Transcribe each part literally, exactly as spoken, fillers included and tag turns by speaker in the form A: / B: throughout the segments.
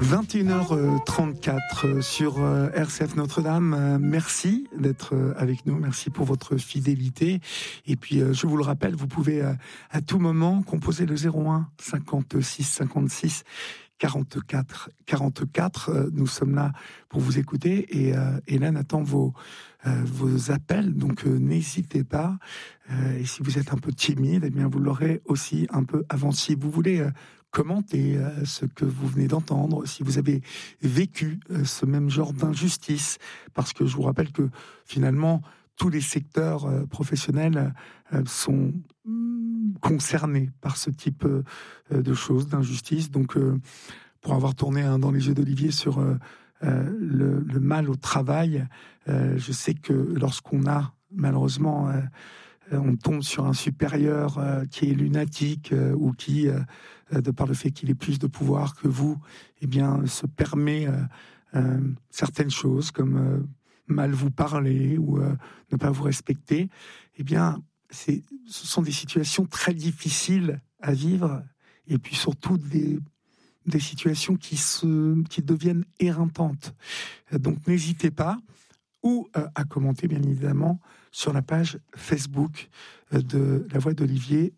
A: vingt et une heures trente-quatre sur R C F Notre-Dame. Merci d'être avec nous. Merci pour votre fidélité. Et puis, je vous le rappelle, vous pouvez à tout moment composer le zéro un cinquante-six cinquante-six quarante-quatre quarante-quatre. Nous sommes là pour vous écouter. Et Hélène attend vos, vos appels. Donc, n'hésitez pas. Et si vous êtes un peu timide, eh bien, vous l'aurez aussi un peu avant. Si vous voulez commenter euh, ce que vous venez d'entendre, si vous avez vécu euh, ce même genre d'injustice, parce que je vous rappelle que finalement tous les secteurs euh, professionnels euh, sont mm, concernés par ce type euh, de choses, d'injustice. Donc euh, pour avoir tourné hein, dans les yeux d'Olivier sur euh, euh, le, le mal au travail, euh, je sais que lorsqu'on a malheureusement euh, on tombe sur un supérieur euh, qui est lunatique euh, ou qui, euh, de par le fait qu'il ait plus de pouvoir que vous, eh bien, se permet euh, euh, certaines choses comme euh, mal vous parler ou euh, ne pas vous respecter. Eh bien, c'est, ce sont des situations très difficiles à vivre et puis surtout des des situations qui se qui deviennent éreintantes. Donc, n'hésitez pas. Ou euh, à commenter, bien évidemment, sur la page Facebook euh, de La Voix d'Olivier,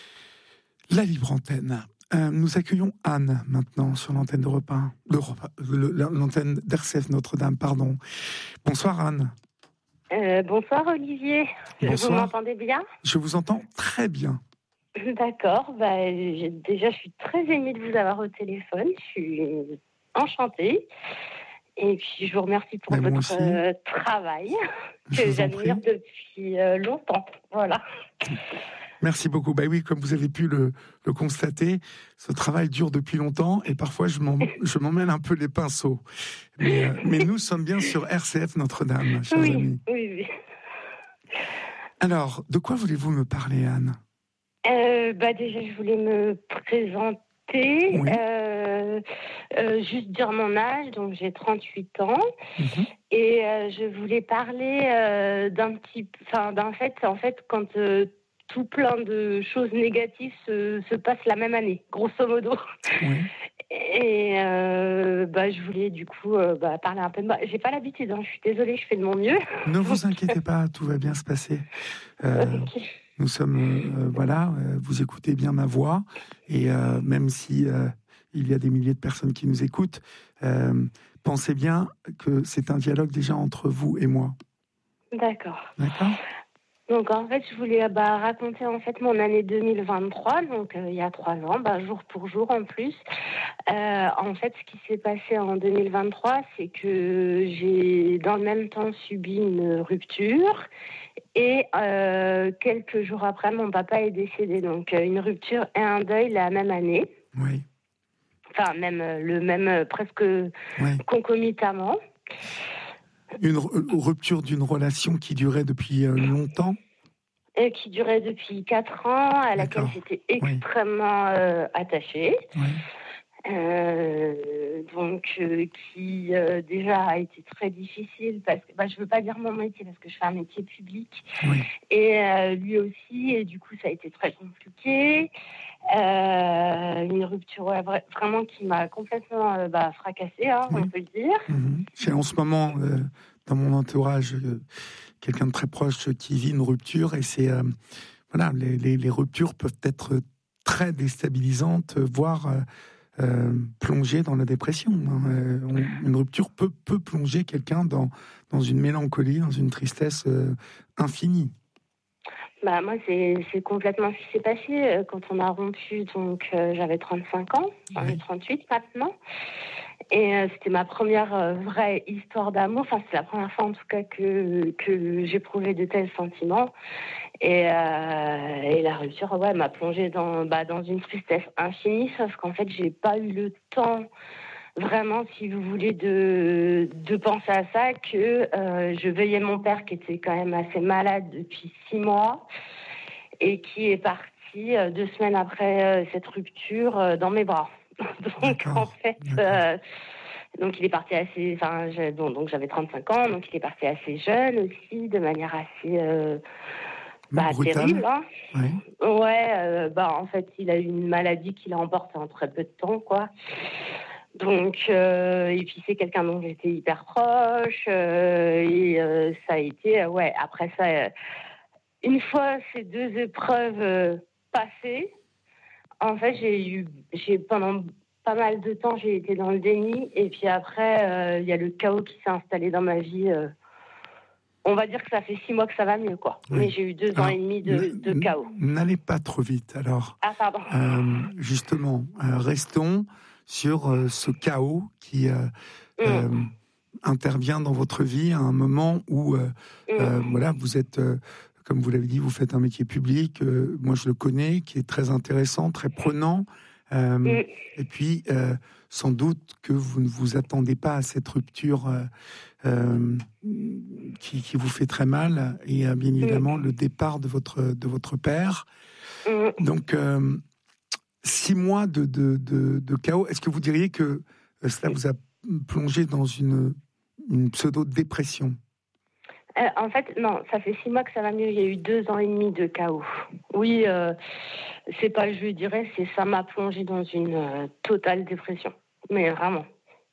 A: la libre antenne. Euh, nous accueillons Anne, maintenant, sur l'antenne d'Europe un, d'Europe, le, l'antenne d'R C F Notre-Dame, pardon. Bonsoir, Anne.
B: Euh, bonsoir, Olivier.
A: Bonsoir.
B: Vous m'entendez bien ?
A: Je vous entends très bien.
B: D'accord. Bah, j'ai, déjà, je suis très émue de vous avoir au téléphone. Je suis enchantée. Et puis, je vous remercie pour
A: Mais
B: votre euh, travail
A: je
B: que j'admire depuis euh, longtemps. Voilà.
A: Merci beaucoup. Bah oui, comme vous avez pu le, le constater, ce travail dure depuis longtemps et parfois je, m'en, je m'emmène un peu les pinceaux. Mais, euh, mais nous sommes bien sur R C F Notre-Dame, chers
B: oui,
A: amis.
B: Oui, oui.
A: Alors, de quoi voulez-vous me parler, Anne ?
B: euh, bah Déjà, je voulais me présenter. Oui. Euh, euh, juste dire mon âge, donc j'ai trente-huit ans. Mm-hmm. Et euh, je voulais parler euh, d'un petit... Enfin, d'un fait, en fait, quand... Euh, tout plein de choses négatives se, se passent la même année, grosso modo. Oui. Et euh, bah, je voulais du coup euh, bah, parler un peu de moi. J'ai pas l'habitude, hein, je suis désolée, je fais de mon mieux.
A: Ne vous inquiétez pas, tout va bien se passer. Euh, okay. Nous sommes, euh, voilà, euh, vous écoutez bien ma voix, et euh, même si euh, il y a des milliers de personnes qui nous écoutent, euh, pensez bien que c'est un dialogue déjà entre vous et moi.
B: D'accord.
A: D'accord.
B: Donc en fait, je voulais bah, raconter en fait mon année deux mille vingt-trois, donc euh, il y a trois ans, bah, jour pour jour en plus. Euh, en fait, ce qui s'est passé en deux mille vingt-trois, c'est que j'ai dans le même temps subi une rupture et euh, quelques jours après, mon papa est décédé. Donc euh, une rupture et un deuil la même année.
A: Oui.
B: Enfin, même le même euh, presque oui. concomitamment.
A: Une rupture d'une relation qui durait depuis longtemps ?
B: Et qui durait depuis quatre ans, à laquelle D'accord. j'étais extrêmement oui. euh, attachée. Oui. Euh, donc, euh, qui euh, déjà a été très difficile parce que bah, je ne veux pas dire mon métier parce que je fais un métier public. Oui. Et euh, lui aussi, et du coup, ça a été très compliqué. Euh, une rupture ouais, vraiment qui m'a complètement euh, bah, fracassée, hein, oui. on peut le dire.
A: Mmh. J'ai en ce moment, euh, dans mon entourage, euh, quelqu'un de très proche qui vit une rupture et c'est euh, voilà, les, les, les ruptures peuvent être très déstabilisantes, voire euh, euh, plonger dans la dépression. Hein. Euh, on, une rupture peut, peut plonger quelqu'un dans, dans une mélancolie, dans une tristesse euh, infinie.
B: Bah, moi, c'est, c'est complètement ce qui s'est passé. Quand on a rompu, donc euh, j'avais trente-cinq ans, j'en ai trente-huit maintenant. Et euh, c'était ma première euh, vraie histoire d'amour. Enfin, c'est la première fois en tout cas que, que j'éprouvais de tels sentiments. Et, euh, et la rupture, ouais, m'a plongée dans, bah, dans une tristesse infinie, sauf qu'en fait, j'ai pas eu le temps, vraiment, si vous voulez, de, de penser à ça, que euh, je veillais mon père qui était quand même assez malade depuis six mois et qui est parti euh, deux semaines après euh, cette rupture euh, dans mes bras. Donc, d'accord, en fait, euh, donc il est parti assez, enfin, je, donc, donc j'avais trente-cinq ans, donc il est parti assez jeune aussi, de manière assez euh, bah, terrible. Hein. Oui. Ouais, euh, bah en fait, il a eu une maladie qu'il a emportée en très peu de temps, quoi. Donc, euh, et puis c'est quelqu'un dont j'étais hyper proche. Euh, et euh, ça a été, euh, ouais, après ça, euh, une fois ces deux épreuves euh, passées, en fait, j'ai eu, j'ai pendant pas mal de temps, j'ai été dans le déni. Et puis après, il euh, y a le chaos qui s'est installé dans ma vie. Euh, on va dire que ça fait six mois que ça va mieux, quoi. Oui. Mais j'ai eu deux Alors, ans et demi de, de chaos.
A: N'allez pas trop vite. Alors,
B: ah, pardon.
A: Euh, justement, euh, restons sur euh, ce chaos qui euh, mmh. euh, intervient dans votre vie à un moment où, euh, mmh. euh, voilà, vous êtes, euh, comme vous l'avez dit, vous faites un métier public. Euh, moi, je le connais, qui est très intéressant, très prenant. Euh, mmh. Et puis, euh, sans doute que vous ne vous attendez pas à cette rupture euh, euh, qui, qui vous fait très mal, et euh, bien évidemment mmh. le départ de votre de votre père. Mmh. Donc, euh, six mois de, de, de, de chaos. Est-ce que vous diriez que cela vous a plongé dans une, une pseudo-dépression ?
B: Euh, en fait, non, ça fait six mois que ça va mieux. Il y a eu deux ans et demi de chaos. Oui, euh, c'est pas, je dirais, c'est ça m'a plongé dans une euh, totale dépression. Mais vraiment.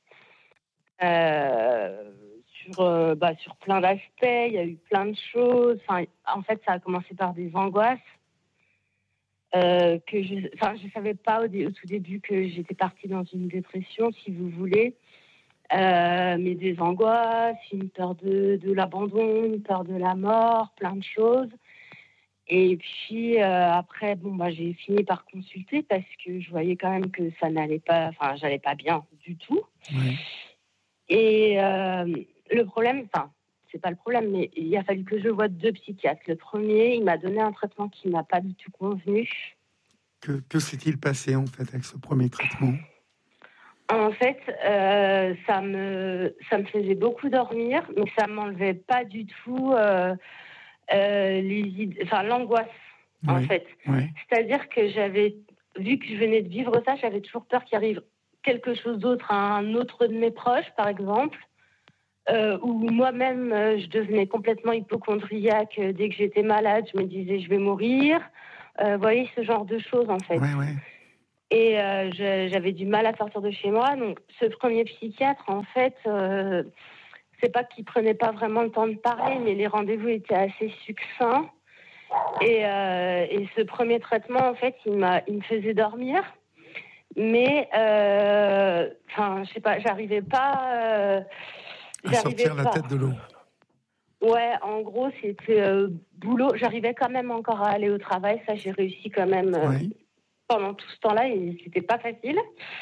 B: Euh, sur, euh, bah, sur plein d'aspects, il y a eu plein de choses. Enfin, en fait, ça a commencé par des angoisses. Euh, que je, enfin, je savais pas au, dé, au tout début que j'étais partie dans une dépression, si vous voulez. Euh, mais des angoisses, une peur de, de l'abandon, une peur de la mort, plein de choses. Et puis euh, après, bon, bah, j'ai fini par consulter parce que je voyais quand même que ça n'allait pas, enfin, j'allais pas bien du tout.
A: Oui.
B: Et euh, le problème, enfin, c'est pas le problème, mais il a fallu que je voie deux psychiatres. Le premier, il m'a donné un traitement qui m'a pas du tout convenu.
A: Que, que s'est-il passé en fait avec ce premier traitement ?
B: En fait, euh, ça me ça me faisait beaucoup dormir, mais ça m'enlevait pas du tout euh, euh, les idées, enfin l'angoisse oui, en fait.
A: Oui.
B: C'est-à-dire que j'avais vu que je venais de vivre ça, j'avais toujours peur qu'il arrive quelque chose d'autre à un autre de mes proches, par exemple, euh, ou moi-même euh, je devenais complètement hypocondriaque dès que j'étais malade, je me disais je vais mourir. Euh, vous voyez ce genre de choses en fait.
A: Oui, oui.
B: Et euh, je, j'avais du mal à sortir de chez moi. Donc, ce premier psychiatre, en fait, euh, c'est pas qu'il prenait pas vraiment le temps de parler, mais les rendez-vous étaient assez succincts. Et, euh, et ce premier traitement, en fait, il m'a, il me faisait dormir, mais, euh, enfin, je sais pas, j'arrivais pas euh,
A: à sortir
B: pas.
A: la tête de l'eau.
B: Ouais, en gros, c'était euh, boulot. J'arrivais quand même encore à aller au travail. Ça, j'ai réussi quand même. Euh,
A: oui.
B: Pendant tout ce temps-là, et c'était pas facile.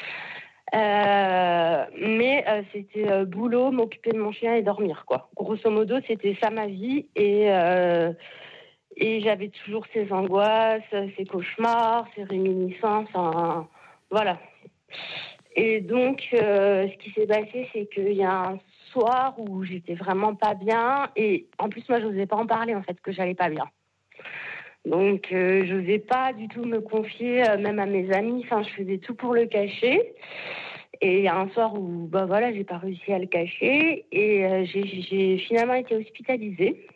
B: Euh, mais euh, c'était euh, boulot, m'occuper de mon chien et dormir, quoi. Grosso modo, c'était ça ma vie. Et, euh, et j'avais toujours ces angoisses, ces cauchemars, ces réminiscences. Hein, voilà. Et donc, euh, ce qui s'est passé, c'est qu'il y a un soir où j'étais vraiment pas bien. Et en plus, moi, je n'osais pas en parler, en fait, que j'allais pas bien. Donc, euh, je n'osais pas du tout me confier, euh, même à mes amis. Enfin, je faisais tout pour le cacher. Et il y a un soir où, bah voilà, j'ai pas réussi à le cacher. Et euh, j'ai, j'ai finalement été hospitalisée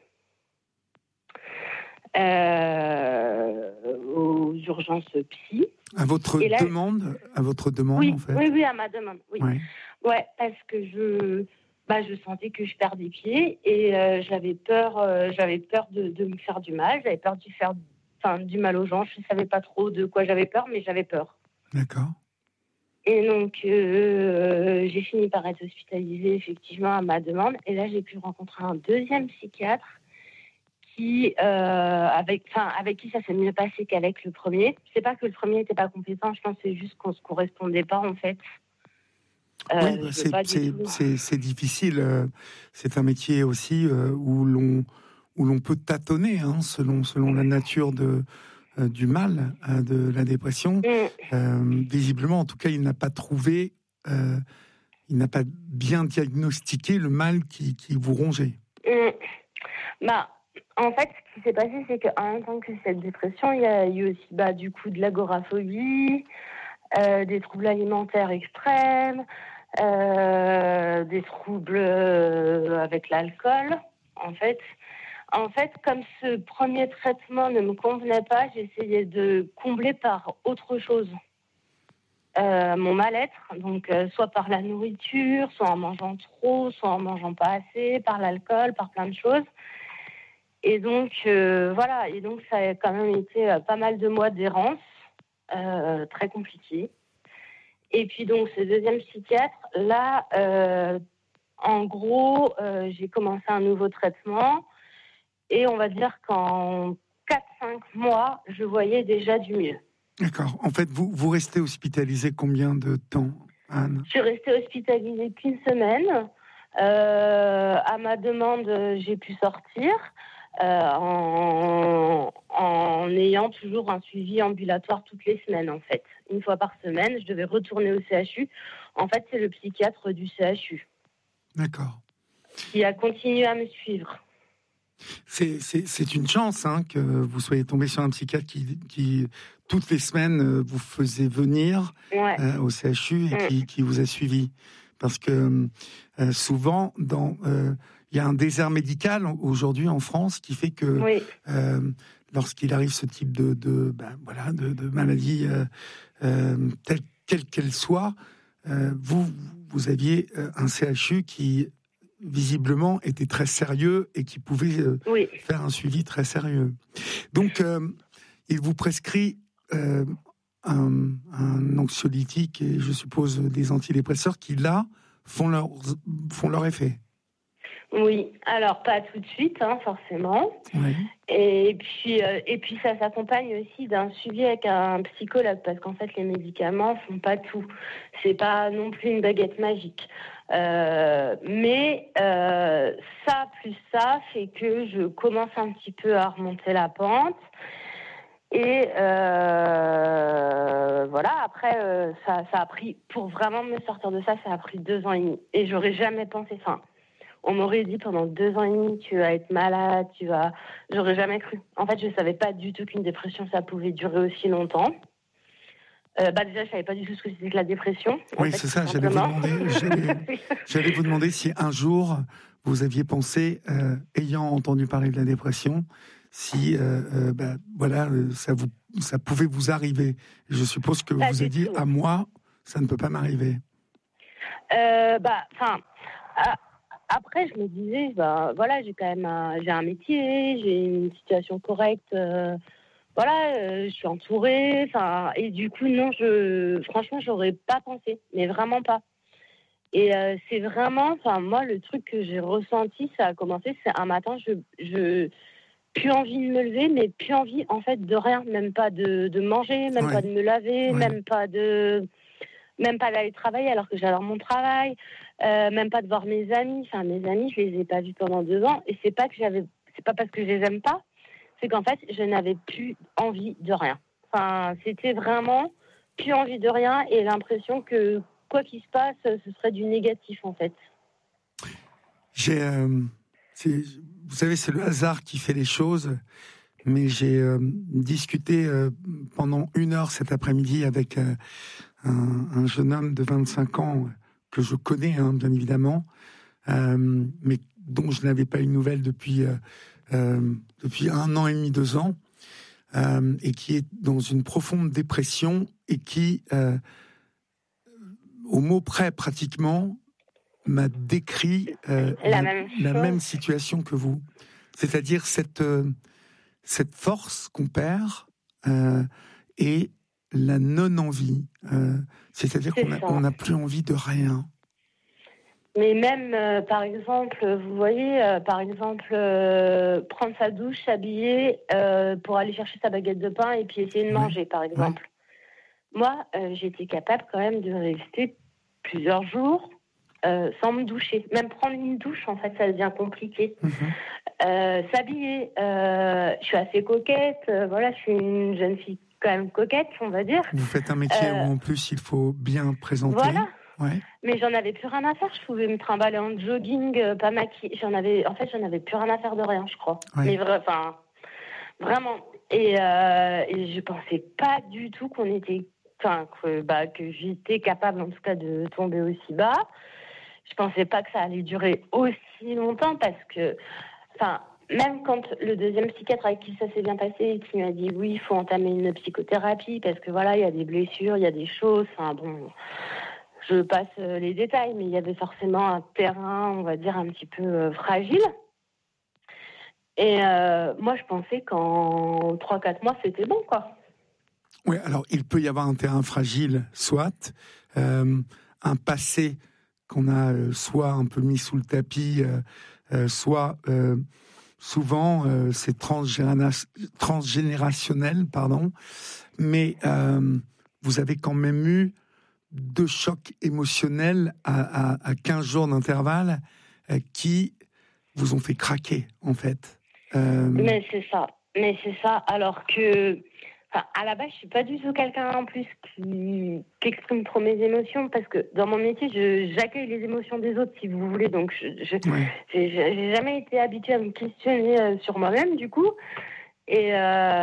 B: euh, aux urgences psy.
A: À votre là, demande, à votre demande,
B: oui,
A: en fait.
B: Oui, oui, à ma demande. Oui.
A: Ouais,
B: ouais parce que je, bah, je sentais que je perdais pied et euh, j'avais peur, euh, j'avais peur de, de me faire du mal. J'avais peur de faire, enfin, du mal aux gens. Je ne savais pas trop de quoi j'avais peur, mais j'avais peur.
A: D'accord.
B: Et donc, euh, j'ai fini par être hospitalisée, effectivement, à ma demande. Et là, j'ai pu rencontrer un deuxième psychiatre qui, euh, avec, avec qui ça s'est mieux passé qu'avec le premier. C'est pas que le premier n'était pas compétent, je pense que c'est juste qu'on ne se correspondait pas, en fait.
A: Euh, oui, bah, c'est, c'est, c'est, c'est difficile. C'est un métier aussi euh, où, l'on, où l'on peut tâtonner, hein, selon, selon la nature de... du mal, de la dépression. Mm. Euh, visiblement, en tout cas, il n'a pas trouvé, euh, il n'a pas bien diagnostiqué le mal qui, qui vous rongeait.
B: Mm. Bah, en fait, ce qui s'est passé, c'est qu'en même temps que cette dépression, il y a eu aussi bah, du coup de l'agoraphobie, euh, des troubles alimentaires extrêmes, euh, des troubles euh, avec l'alcool, en fait. En fait, comme ce premier traitement ne me convenait pas, j'essayais de combler par autre chose. euh, mon mal-être, donc euh, soit par la nourriture, soit en mangeant trop, soit en mangeant pas assez, par l'alcool, par plein de choses. Et donc, euh, voilà, et donc ça a quand même été euh, pas mal de mois d'errance, euh, très compliqué. Et puis donc, ce deuxième psychiatre, là, euh, en gros, euh, j'ai commencé un nouveau traitement et on va dire qu'en quatre cinq mois, je voyais déjà du mieux.
A: D'accord. En fait, vous, vous restez hospitalisé combien de temps, Anne ?
B: Je suis restée hospitalisée qu'une semaine. Euh, à ma demande, j'ai pu sortir euh, en, en ayant toujours un suivi ambulatoire toutes les semaines, en fait. Une fois par semaine, je devais retourner au C H U. En fait, c'est le psychiatre du C H U.
A: D'accord.
B: Qui a continué à me suivre.
A: C'est, c'est, c'est une chance hein, que vous soyez tombé sur un psychiatre qui, qui toutes les semaines, vous faisait venir
B: ouais.
A: euh, au C H U et
B: mmh.
A: qui, qui vous a suivi. Parce que euh, souvent, dans, euh, il y a un désert médical aujourd'hui en France qui fait que
B: oui.
A: euh, lorsqu'il arrive ce type de, de, ben, voilà, de, de maladie, euh, euh, telle quelle qu'elle soit, euh, vous, vous aviez un C H U qui visiblement était très sérieux et qui pouvait euh,
B: oui.
A: faire un suivi très sérieux. Donc, euh, il vous prescrit euh, un, un anxiolytique et je suppose des antidépresseurs qui, là, font leur, font leur effet.
B: Oui, alors pas tout de suite, hein, forcément.
A: Oui.
B: Et puis, euh, et puis ça s'accompagne aussi d'un suivi avec un psychologue, parce qu'en fait, les médicaments font pas tout. C'est pas non plus une baguette magique. Euh, mais euh, ça plus ça fait que je commence un petit peu à remonter la pente. Et euh, voilà, après, euh, ça, ça a pris, pour vraiment me sortir de ça, ça a pris deux ans et demi. Et j'aurais jamais pensé ça. On m'aurait dit pendant deux ans et demi, tu vas être malade, tu vas... J'aurais jamais cru. En fait, je ne savais pas du tout qu'une dépression, ça pouvait durer aussi longtemps. Euh, bah déjà, je ne savais pas du tout ce que c'était que la dépression.
A: Oui,
B: fait,
A: c'est ça. J'allais vous, demander, j'allais, j'allais vous demander si un jour, vous aviez pensé, euh, ayant entendu parler de la dépression, si euh, euh, bah, voilà, ça, vous, ça pouvait vous arriver. Je suppose que vous vous êtes dit, tout. à moi, ça ne peut pas m'arriver.
B: Euh, bah, enfin... Après, je me disais, bah, voilà, j'ai quand même un, j'ai un métier, j'ai une situation correcte, euh, voilà, euh, je suis entourée, enfin, et du coup, non, je, franchement, j'aurais pas pensé, mais vraiment pas. Et euh, c'est vraiment, enfin, moi, le truc que j'ai ressenti, ça a commencé, c'est un matin, je, je, plus envie de me lever, mais plus envie, en fait, de rien, même pas de, de manger, même ouais. pas de me laver, ouais. même pas de... Même pas d'aller travailler alors que j'adore mon travail, euh, même pas de voir mes amis. Enfin, mes amis, je les ai pas vus pendant deux ans. Et c'est pas que j'avais, c'est pas parce que je les aime pas, c'est qu'en fait, je n'avais plus envie de rien. Enfin, c'était vraiment plus envie de rien et l'impression que quoi qu'il se passe, ce serait du négatif en fait.
A: J'ai, euh, c'est, vous savez, c'est le hasard qui fait les choses. Mais j'ai euh, discuté euh, pendant une heure cet après-midi avec euh, un, un jeune homme de vingt-cinq ans que je connais, hein, bien évidemment, euh, mais dont je n'avais pas eu de nouvelles depuis, euh, euh, depuis un an et demi, deux ans, euh, et qui est dans une profonde dépression et qui, euh, au mot près pratiquement, m'a décrit euh,
B: la,
A: la,
B: même,
A: la même situation que vous. C'est-à-dire cette... Euh, cette force qu'on perd euh, et la non-envie. Euh, c'est-à-dire c'est qu'on n'a plus envie de rien.
B: Mais même, euh, par exemple, vous voyez, euh, par exemple, euh, prendre sa douche, s'habiller euh, pour aller chercher sa baguette de pain et puis essayer de manger, ouais. par exemple. Ouais. Moi, euh, j'étais capable quand même de rester plusieurs jours euh, sans me doucher. Même prendre une douche, en fait, ça devient compliqué. Mm-hmm. Euh, s'habiller, euh, je suis assez coquette, euh, voilà, je suis une jeune fille quand même coquette, on va dire.
A: Vous faites un métier euh, où en plus il faut bien présenter.
B: Voilà.
A: Ouais.
B: Mais j'en avais plus rien à faire. Je pouvais me trimballer en jogging, euh, pas maquillée. J'en avais, en fait, j'en avais plus rien à faire de rien, je crois. Ouais. Mais vra- enfin, vraiment. Et, euh, et je pensais pas du tout qu'on était, enfin, que, bah, que j'étais capable, en tout cas, de tomber aussi bas. Je pensais pas que ça allait durer aussi longtemps parce que. Enfin, même quand le deuxième psychiatre avec qui ça s'est bien passé, qui m'a dit oui, il faut entamer une psychothérapie parce que voilà, il y a des blessures, il y a des choses. Enfin bon, je passe les détails, mais il y avait forcément un terrain, on va dire, un petit peu euh, fragile. Et euh, moi, je pensais qu'en trois quatre mois, c'était bon, quoi.
A: Oui, alors il peut y avoir un terrain fragile, soit euh, un passé qu'on a euh, soit un peu mis sous le tapis, euh, euh, soit euh, souvent euh, c'est transgénéra- transgénérationnel, pardon. Mais euh, vous avez quand même eu deux chocs émotionnels à, à, à quinze jours d'intervalle euh, qui vous ont fait craquer, en fait. Euh...
B: Mais c'est ça. Mais c'est ça. Alors que, enfin, à la base, je suis pas du tout quelqu'un en plus qui, qui exprime trop mes émotions parce que dans mon métier, je, j'accueille les émotions des autres, si vous voulez. Donc, je, je
A: Ouais.
B: j'ai, j'ai jamais été habituée à me questionner euh, sur moi-même, du coup. Et,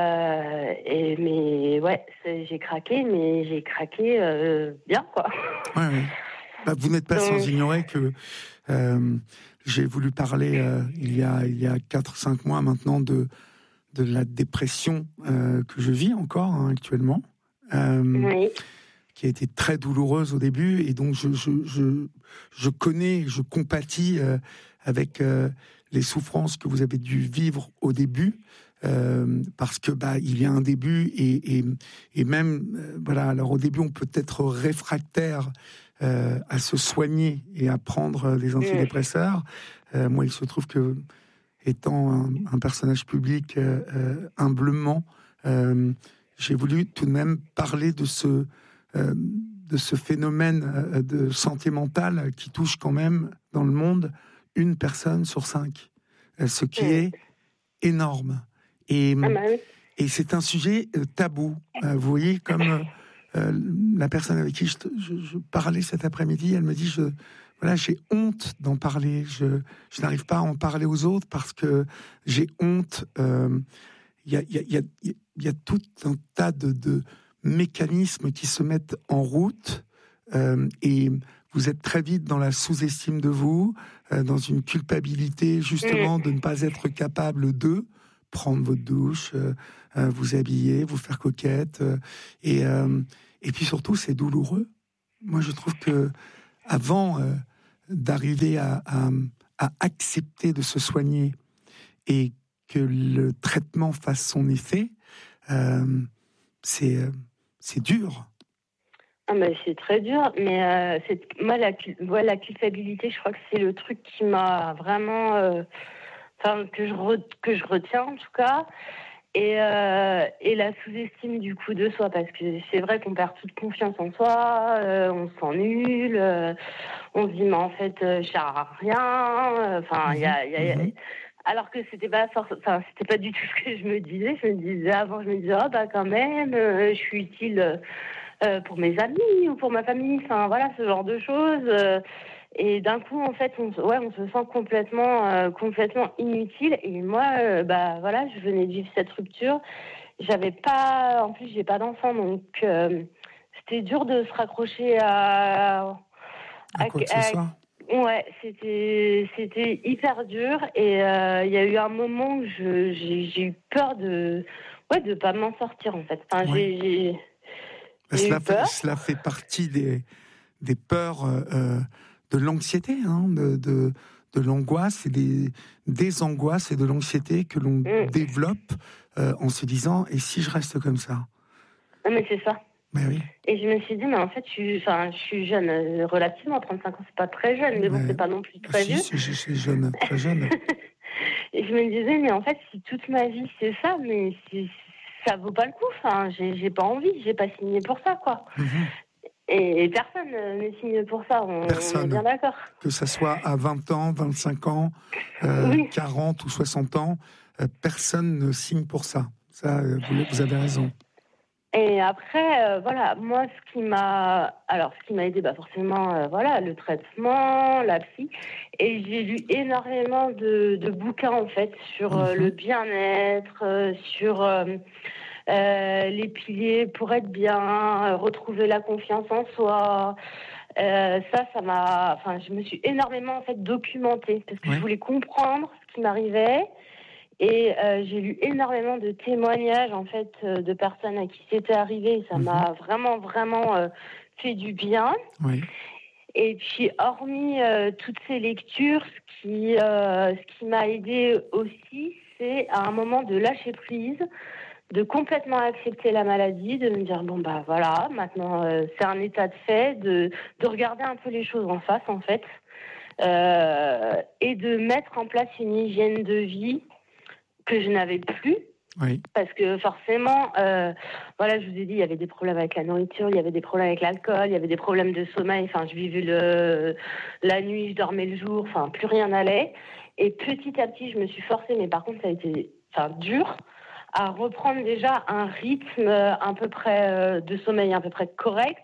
B: euh, et mais ouais, c'est, j'ai craqué, mais j'ai craqué euh, bien, quoi.
A: Ouais, ouais. Bah, vous n'êtes pas
B: Donc...
A: sans ignorer que euh, j'ai voulu parler euh, il y a il y a quatre cinq mois maintenant de de la dépression euh, que je vis encore hein, actuellement, euh,
B: Oui.
A: qui a été très douloureuse au début, et donc je je je, je connais, je compatis euh, avec euh, les souffrances que vous avez dû vivre au début. Euh, parce que bah il y a un début et et, et même euh, voilà, alors au début on peut être réfractaire euh, à se soigner et à prendre des antidépresseurs. Euh, moi il se trouve que étant un, un personnage public euh, euh, humblement, euh, j'ai voulu tout de même parler de ce euh, de ce phénomène euh, de santé mentale qui touche quand même dans le monde une personne sur cinq, euh, ce qui
B: Oui.
A: est énorme. Et,
B: Ah bah oui.
A: et c'est un sujet euh, tabou. Euh, vous voyez, comme euh, euh, la personne avec qui je, je, je parlais cet après-midi, elle me dit, je, voilà, j'ai honte d'en parler. Je, je n'arrive pas à en parler aux autres parce que j'ai honte. Il euh, y, a, y, a, y, a, y a tout un tas de, de mécanismes qui se mettent en route euh, et vous êtes très vite dans la sous-estime de vous, euh, dans une culpabilité justement de ne pas être capable de prendre votre douche, euh, euh, vous habiller, vous faire coquette, euh, et euh, et puis surtout c'est douloureux. Moi je trouve que avant euh, d'arriver à, à, à accepter de se soigner et que le traitement fasse son effet, euh, c'est c'est dur.
B: Ah bah c'est très dur, mais euh, c'est, moi, la, ouais, la culpabilité, je crois que c'est le truc qui m'a vraiment... Euh, enfin, que je, re, que je retiens, en tout cas. Et, euh, et la sous-estime, du coup, de soi, parce que c'est vrai qu'on perd toute confiance en soi, euh, on se sent nul, euh, on se dit, mais en fait, euh, je sers à rien. Enfin, il
A: Mmh,
B: y a... Y a
A: mmh.
B: Alors que c'était pas forc- enfin, c'était pas du tout ce que je me disais. Je me disais avant, je me disais, oh, bah, quand même, euh, je suis utile... Euh, pour mes amis ou pour ma famille, enfin voilà, ce genre de choses. Euh, et d'un coup, en fait, on, ouais, on se sent complètement, euh, complètement inutile. Et moi, euh, bah voilà, je venais de vivre cette rupture. J'avais pas, en plus, j'ai pas d'enfant, donc euh, c'était dur de se raccrocher à, à,
A: À quoi que ce
B: à-
A: soit.
B: ouais, c'était, c'était hyper dur. Et euh, il y a eu un moment où je, j'ai, j'ai eu peur de, ouais, de pas m'en sortir en fait. Enfin,
A: Ouais.
B: j'ai, j'ai J'ai
A: Cela
B: eu
A: fait,
B: peur.
A: cela fait partie des, des peurs, euh, de l'anxiété, hein, de, de, de l'angoisse et des, des angoisses et de l'anxiété que l'on
B: Mm.
A: développe euh, en se disant « et si je reste comme ça ?»
B: Non, mais c'est ça.
A: Ben oui.
B: Et je me suis dit, mais en fait, je suis, enfin, je suis jeune, euh, relativement, trente-cinq ans, c'est pas très jeune, mais bon,
A: Ben,
B: c'est pas non plus très
A: si,
B: vieux.
A: c'est, c'est jeune, très jeune.
B: Et je me disais, mais en fait, si toute ma vie c'est ça, mais si, ça vaut pas le coup. Enfin, j'ai, j'ai pas envie, j'ai pas signé pour ça, quoi.
A: Mm-hmm.
B: Et, et personne euh, n'est signé pour ça, on, on est
A: Personne.
B: bien d'accord.
A: Que ça soit à vingt ans, vingt-cinq ans, euh,
B: Oui.
A: quarante ou soixante ans, euh, personne ne signe pour ça. Ça, euh, vous, vous avez raison.
B: Et après, euh, voilà, moi, ce qui m'a, alors, ce qui m'a aidé, bah, forcément, euh, voilà, le traitement, la psy. Et j'ai lu énormément de, de bouquins, en fait, sur euh,
A: Mm-hmm.
B: le bien-être, euh, sur euh, euh, les piliers pour être bien, euh, retrouver la confiance en soi. Euh, ça, ça m'a, enfin, je me suis énormément, en fait, documentée parce que
A: Ouais.
B: je voulais comprendre ce qui m'arrivait. Et euh, j'ai lu énormément de témoignages en fait euh, de personnes à qui c'était arrivé. Ça mmh. m'a vraiment vraiment euh, fait du bien.
A: Oui.
B: Et puis hormis euh, toutes ces lectures, ce qui euh, ce qui m'a aidée aussi, c'est à un moment de lâcher prise, de complètement accepter la maladie, de me dire bon bah voilà, maintenant euh, c'est un état de fait, de de regarder un peu les choses en face en fait, euh, et de mettre en place une hygiène de vie que je n'avais plus.
A: Oui.
B: Parce que forcément, euh, voilà, je vous ai dit, il y avait des problèmes avec la nourriture, il y avait des problèmes avec l'alcool, il y avait des problèmes de sommeil. Enfin, je vivais le, la nuit, je dormais le jour. Enfin, plus rien n'allait. Et petit à petit, je me suis forcée, mais par contre, ça a été, enfin, dur, à reprendre déjà un rythme à peu près de sommeil à peu près correct.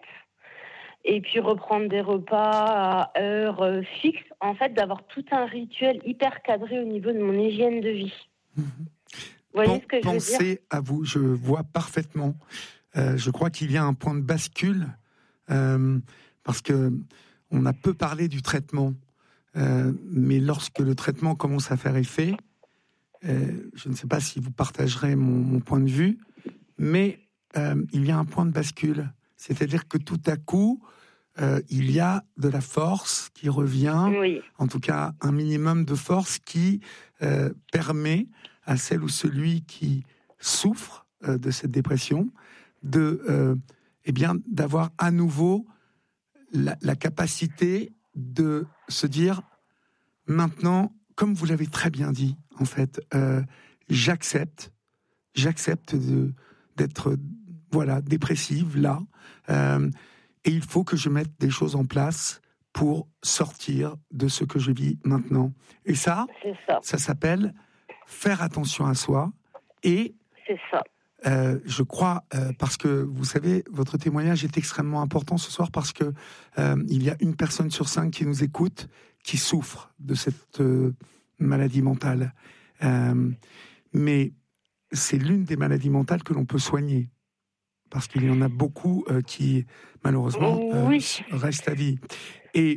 B: Et puis reprendre des repas à heure fixe. En fait, d'avoir tout un rituel hyper cadré au niveau de mon hygiène de vie.
A: Mmh.
B: Vous voyez ce que je veux dire ?
A: Pensez à vous, je vois parfaitement. Euh, je crois qu'il y a un point de bascule euh, parce que on a peu parlé du traitement, euh, mais lorsque le traitement commence à faire effet, euh, je ne sais pas si vous partagerez mon, mon point de vue, mais euh, il y a un point de bascule. C'est-à-dire que tout à coup, euh, il y a de la force qui revient,
B: oui.
A: En tout cas un minimum de force qui euh, permet à celle ou celui qui souffre euh, de cette dépression de, euh, eh bien, d'avoir à nouveau la, la capacité de se dire maintenant, comme vous l'avez très bien dit, en fait, euh, j'accepte, j'accepte de, d'être voilà, dépressive là, euh, et il faut que je mette des choses en place pour sortir de ce que je vis maintenant. Et ça,
B: c'est ça,
A: ça s'appelle faire attention à soi. Et
B: c'est ça.
A: Euh, je crois, euh, parce que vous savez, votre témoignage est extrêmement important ce soir parce que euh, il y a une personne sur cinq qui nous écoute qui souffre de cette euh, maladie mentale. Euh, mais c'est l'une des maladies mentales que l'on peut soigner. Parce qu'il y en a beaucoup euh, qui, malheureusement, euh,
B: oui.
A: restent à vie. Et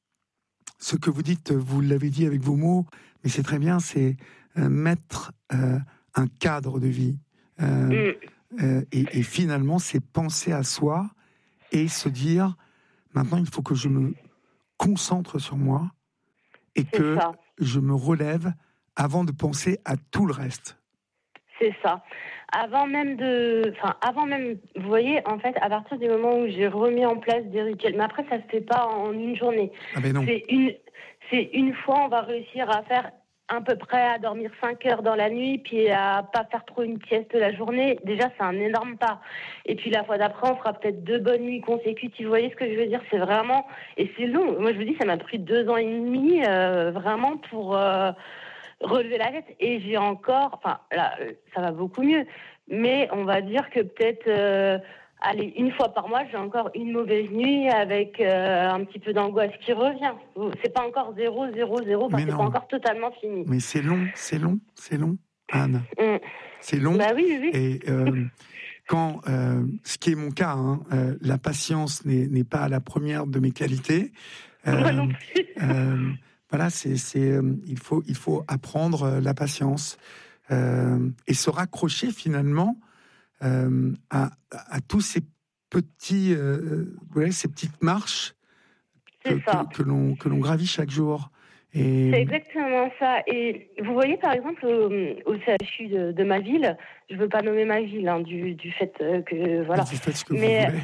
A: ce que vous dites, vous l'avez dit avec vos mots, mais c'est très bien, c'est euh, mettre euh, un cadre de vie. Euh,
B: mm.
A: euh, et, et finalement, c'est penser à soi et se dire, maintenant, il faut que je me concentre sur moi et
B: c'est
A: que
B: ça.
A: je me relève avant de penser à tout le reste.
B: C'est ça. Avant même de, enfin, avant même, vous voyez, en fait, à partir du moment où j'ai remis en place des rituels, mais après, ça se fait pas en une journée.
A: Ah ben non.
B: C'est une, c'est une fois, on va réussir à faire à peu près à dormir cinq heures dans la nuit, puis à pas faire trop une sieste la journée. Déjà, c'est un énorme pas. Et puis la fois d'après, on fera peut-être deux bonnes nuits consécutives. Vous voyez ce que je veux dire ? C'est vraiment, et c'est long. Moi, je vous dis, ça m'a pris deux ans et demi, euh, vraiment pour. Euh, relever la tête, et j'ai encore, enfin là, ça va beaucoup mieux, mais on va dire que peut-être, euh, allez, une fois par mois, j'ai encore une mauvaise nuit avec euh, un petit peu d'angoisse qui revient. C'est pas encore zéro, zéro, zéro, enfin, c'est pas encore totalement fini.
A: Mais c'est long, c'est long, c'est long, Anne.
B: Mm.
A: C'est long.
B: Bah oui, oui, oui.
A: Et euh, quand, euh, ce qui est mon cas, hein, euh, la patience n'est, n'est pas à la première de mes qualités. Euh,
B: Moi non plus.
A: euh, Voilà, c'est, c'est, euh, il faut, il faut apprendre euh, la patience euh, et se raccrocher finalement euh, à, à tous ces petits, euh, vous voyez, ces petites marches que, que, que l'on que l'on gravit chaque jour. Et...
B: C'est exactement ça. Et vous voyez, par exemple, au, au C H U de, de ma ville, je veux pas nommer ma ville hein, du, du fait que voilà.
A: Vous faites ce que
B: Mais...
A: vous voulez.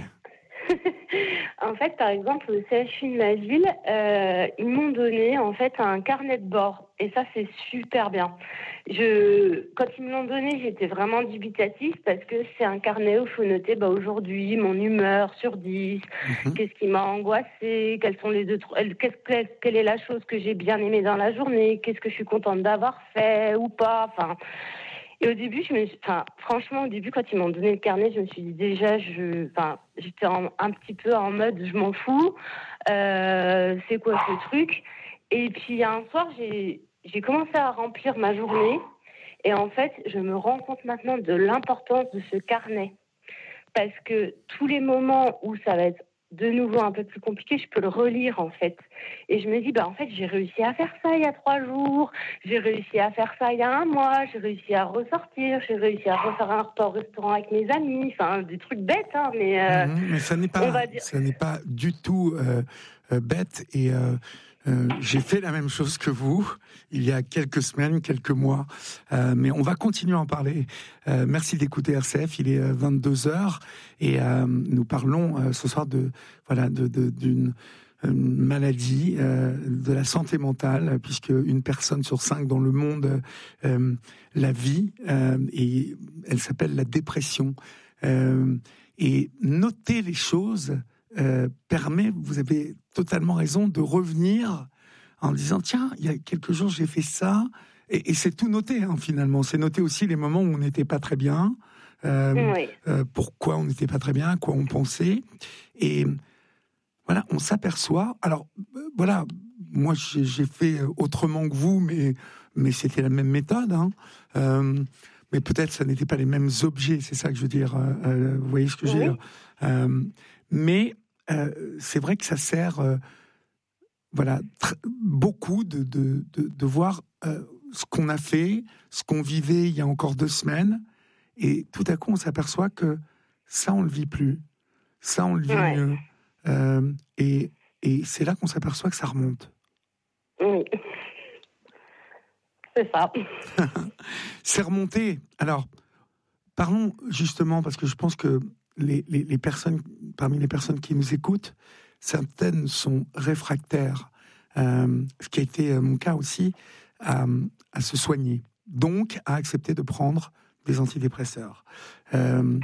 B: En fait, par exemple, au C H U de ma ville, euh, ils m'ont donné en fait un carnet de bord, et ça c'est super bien. Je, quand ils me l'ont donné, j'étais vraiment dubitative parce que c'est un carnet où il faut noter bah, aujourd'hui mon humeur sur dix, mm-hmm. qu'est-ce qui m'a angoissée, quelles sont les deux, qu'est-ce, quelle est la chose que j'ai bien aimée dans la journée, qu'est-ce que je suis contente d'avoir fait ou pas, enfin. Et au début, je me suis, enfin, franchement, au début, quand ils m'ont donné le carnet, je me suis dit déjà, je, enfin, j'étais en, un petit peu en mode, je m'en fous, euh, c'est quoi ce truc ? Et puis un soir, j'ai, j'ai commencé à remplir ma journée, et en fait, je me rends compte maintenant de l'importance de ce carnet, parce que tous les moments où ça va être de nouveau un peu plus compliqué, je peux le relire en fait. Et je me dis, bah en fait, j'ai réussi à faire ça il y a trois jours, j'ai réussi à faire ça il y a un mois, j'ai réussi à ressortir, j'ai réussi à refaire un repas au restaurant avec mes amis, enfin des trucs bêtes, hein, mais euh,
A: mmh, mais ça n'est pas,
B: on va dire...
A: ça n'est pas du tout euh, euh, bête. Et euh, euh, j'ai fait la même chose que vous il y a quelques semaines, quelques mois. Euh, mais on va continuer à en parler. Euh, merci d'écouter R C F. Il est vingt-deux heures et euh, nous parlons euh, ce soir de voilà de, de d'une une maladie, euh, de la santé mentale, puisque une personne sur cinq dans le monde euh, la vit, euh, et elle s'appelle la dépression. Euh, et noter les choses euh, permet, vous avez totalement raison, de revenir en disant tiens, il y a quelques jours j'ai fait ça, et, et c'est tout noté hein, finalement. C'est noter aussi les moments où on n'était pas très bien, euh,
B: Oui.
A: euh, pourquoi on n'était pas très bien, à quoi on pensait, et voilà, on s'aperçoit. Alors, euh, voilà, moi j'ai, j'ai fait autrement que vous, mais, mais c'était la même méthode. Hein. Euh, mais peut-être ça n'était pas les mêmes objets, c'est ça que je veux dire. Euh, euh, vous voyez ce que je veux
B: Oui.
A: dire. Euh, mais euh, c'est vrai que ça sert, euh, voilà, tr- beaucoup de, de, de, de voir euh, ce qu'on a fait, ce qu'on vivait il y a encore deux semaines, et tout à coup on s'aperçoit que ça on le vit plus, ça on le vit
B: Ouais.
A: mieux. Euh, et, et c'est là qu'on s'aperçoit que ça remonte.
B: Oui. C'est ça.
A: C'est remonté. Alors, parlons justement, parce que je pense que les, les, les personnes, parmi les personnes qui nous écoutent, certaines sont réfractaires, euh, ce qui a été mon cas aussi, à, à se soigner. Donc, à accepter de prendre des antidépresseurs. Euh,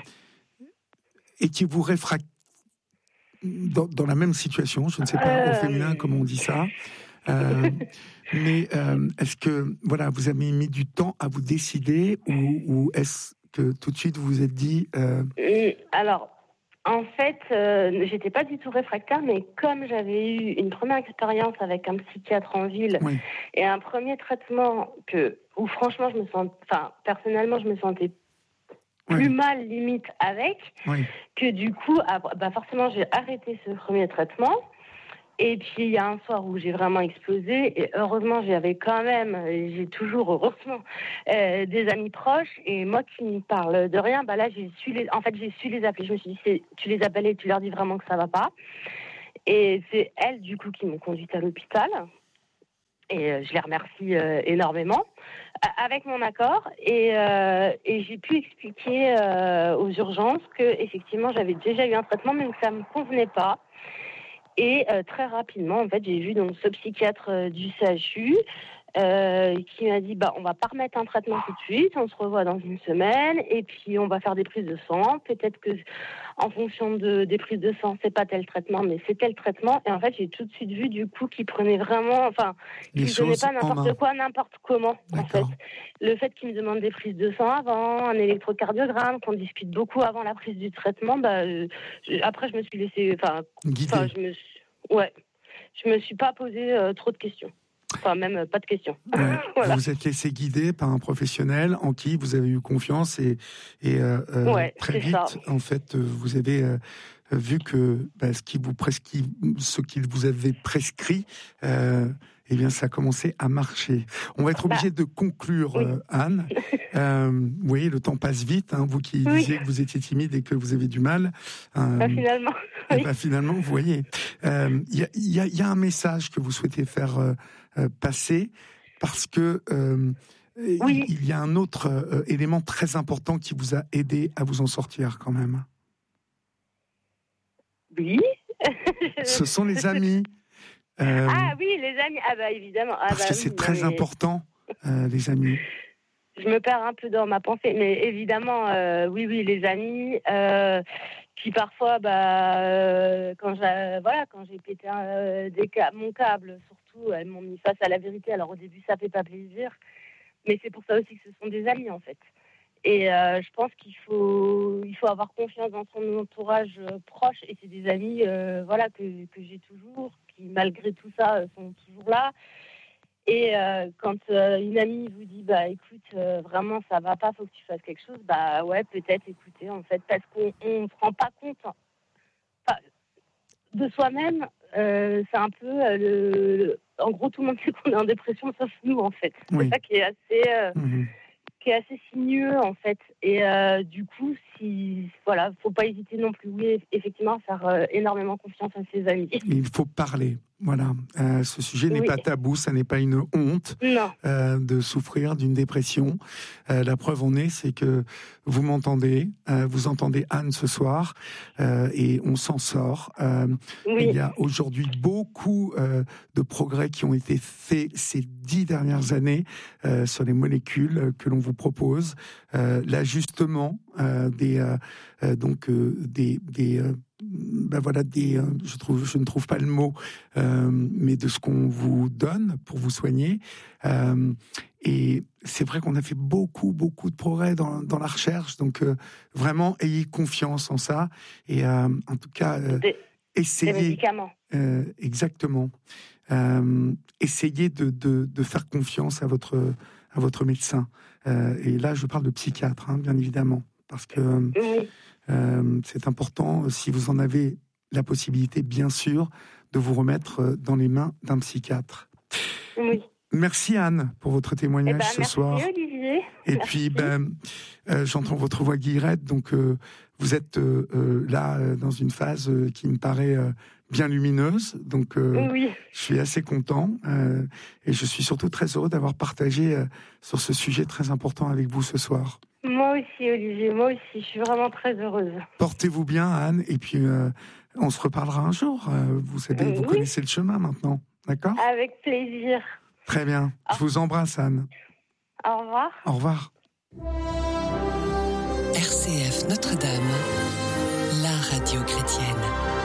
A: et qui vous réfractent dans, dans la même situation, je ne sais pas, au féminin,
B: Euh...
A: comment on dit ça. Euh, mais euh, est-ce que voilà, vous avez mis du temps à vous décider, ou, ou est-ce que tout de suite vous vous êtes dit euh...
B: Alors, en fait, euh, j'étais pas du tout réfractaire, mais comme j'avais eu une première expérience avec un psychiatre en ville
A: oui.
B: et un premier traitement que, où franchement, je me sens, enfin, personnellement, je me sentais plus
A: oui.
B: mal limite avec,
A: oui.
B: que du coup, bah forcément, j'ai arrêté ce premier traitement. Et puis, il y a un soir où j'ai vraiment explosé. Et heureusement, j'avais quand même, j'ai toujours, heureusement, euh, des amis proches. Et moi qui ne parle de rien, bah là, j'ai su les, en fait, j'ai su les appeler. Je me suis dit, c'est, tu les appelles et tu leur dis vraiment que ça va pas. Et c'est elles, du coup, qui m'ont conduite à l'hôpital. Et euh, je les remercie euh, énormément, avec mon accord. Et, euh, et j'ai pu expliquer euh, aux urgences que, effectivement, j'avais déjà eu un traitement, mais que ça ne me convenait pas. Et euh, très rapidement, en fait, j'ai vu donc ce psychiatre euh, du C H U euh, qui m'a dit bah on va pas remettre un traitement tout de suite, on se revoit dans une semaine et puis on va faire des prises de sang. Peut-être que en fonction de des prises de sang, c'est pas tel traitement, mais c'est tel traitement. Et en fait, j'ai tout de suite vu du coup qu'il prenait vraiment, enfin, qu'il me donnait pas n'importe quoi, n'importe comment.
A: D'accord.
B: En fait, le fait qu'il me demande des prises de sang avant, un électrocardiogramme, qu'on discute beaucoup avant la prise du traitement, bah euh, je, après je me suis laissée, enfin, enfin je me suis, ouais, je me suis pas posé euh, trop de questions. Enfin, même euh, pas de questions.
A: Ouais.
B: Voilà.
A: Vous vous êtes laissé guider par un professionnel en qui vous avez eu confiance, et, et euh, euh,
B: Ouais,
A: très
B: c'est
A: vite,
B: ça.
A: en fait, vous avez euh, vu que bah, ce qui vous prescrit, ce qu'il vous avait prescrit, euh, eh bien, ça a commencé à marcher. On va être obligé bah, de conclure,
B: oui.
A: euh, Anne. Euh, oui, le temps passe vite. Hein, vous qui
B: oui.
A: disiez que vous étiez timide et que vous avez du mal.
B: Euh, bah, finalement.
A: Et
B: oui.
A: bah, finalement, vous voyez, il euh, y, y, a, y a un message que vous souhaitez faire euh, euh, passer, parce que euh, oui. il y a un autre euh, élément très important qui vous a aidé à vous en sortir quand même.
B: Oui.
A: Ce sont les amis.
B: Euh, ah oui, les amis. Ah bah évidemment. Ah,
A: parce
B: bah,
A: que
B: oui,
A: c'est très
B: mais...
A: important, euh, les amis.
B: Je me perds un peu dans ma pensée, mais évidemment, euh, oui, oui, les amis. Euh, qui parfois, bah, euh, quand j'ai, voilà, quand j'ai pété euh, des ca- mon câble, surtout, elles m'ont mis face à la vérité. Alors au début, ça fait pas plaisir, mais c'est pour ça aussi que ce sont des amis en fait. Et euh, je pense qu'il faut, il faut avoir confiance dans son entourage euh, proche, et c'est des amis, euh, voilà, que, que j'ai toujours, qui malgré tout ça euh, sont toujours là. Et euh, quand euh, une amie vous dit bah écoute euh, vraiment ça va pas, faut que tu fasses quelque chose, bah ouais peut-être écoutez en fait, parce qu'on on se rend pas compte. Enfin, de soi-même, euh, c'est un peu euh, le, le... En gros, tout le monde sait qu'on est en dépression, sauf nous, en fait.
A: Oui.
B: C'est ça qui est assez... Euh... Mmh. qui est assez sinueux en fait, et euh, du coup, si voilà, faut pas hésiter non plus, oui, effectivement, à faire euh, énormément confiance à ses amis.
A: Il faut parler, voilà. Euh, ce sujet n'est oui. pas tabou, ça n'est pas une honte euh, de souffrir d'une dépression. Euh, la preuve en est, c'est que vous m'entendez, euh, vous entendez Anne ce soir, euh, et on s'en sort. Euh, oui. Il y a aujourd'hui beaucoup euh, de progrès qui ont été faits ces dix dernières années euh, sur les molécules que l'on vous propose, euh, l'ajustement euh, des euh, donc euh, des des euh, ben voilà des euh, je trouve je ne trouve pas le mot euh, mais de ce qu'on vous donne pour vous soigner, euh, et c'est vrai qu'on a fait beaucoup beaucoup de progrès dans dans la recherche, donc euh, vraiment ayez confiance en ça, et euh, en tout cas euh,
B: des,
A: essayez
B: des médicaments.
A: Euh, exactement euh, essayez de, de de faire confiance à votre à votre médecin, euh, et là je parle de psychiatre, hein, bien évidemment, parce que oui. euh, c'est important, si vous en avez la possibilité, bien sûr, de vous remettre dans les mains d'un psychiatre.
B: Oui.
A: Merci Anne pour votre témoignage
B: eh ben,
A: ce
B: merci,
A: soir.
B: Olivier.
A: Et
B: merci.
A: puis, ben, euh, j'entends votre voix guillerette, donc euh, vous êtes euh, euh, là euh, dans une phase euh, qui me paraît euh, bien lumineuse, donc euh,
B: oui.
A: je suis assez content, euh, et je suis surtout très heureux d'avoir partagé euh, sur ce sujet très important avec vous ce soir.
B: Moi aussi, Olivier, moi aussi, je suis vraiment très heureuse.
A: Portez-vous bien, Anne, et puis euh, on se reparlera un jour. Euh, vous savez, euh, vous oui. connaissez le chemin maintenant, d'accord ?
B: Avec plaisir.
A: Très bien. Je vous embrasse, Anne.
B: Au revoir.
A: Au revoir.
C: R C F Notre-Dame, la radio chrétienne.